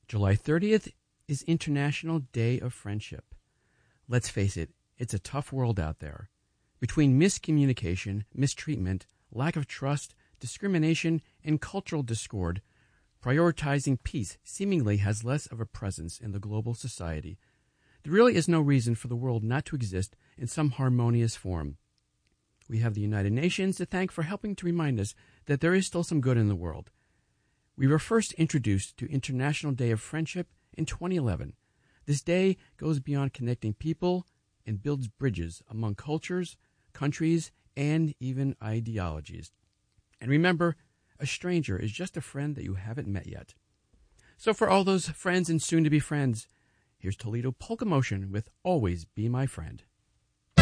July 30th is International Day of Friendship. Let's face it, it's a tough world out there. Between miscommunication, mistreatment, lack of trust, discrimination, and cultural discord, prioritizing peace seemingly has less of a presence in the global society. There really is no reason for the world not to exist in some harmonious form. We have the United Nations to thank for helping to remind us that there is still some good in the world. We were first introduced to International Day of Friendship in 2011. This day goes beyond connecting people and builds bridges among cultures, countries, and even ideologies. And remember, a stranger is just a friend that you haven't met yet. So for all those friends and soon-to-be friends, here's Toledo Polka Motion with Always Be My Friend.